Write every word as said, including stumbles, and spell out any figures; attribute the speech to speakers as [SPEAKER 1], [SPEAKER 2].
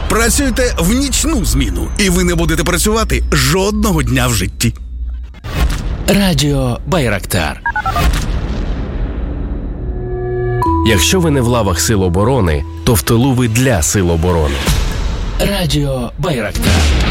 [SPEAKER 1] Працюйте в нічну зміну, і ви не будете працювати жодного дня в житті.
[SPEAKER 2] Радіо Байрактар. Якщо ви не в лавах Сил оборони, то в тилу ви для Сил оборони. Радіо Байрактар.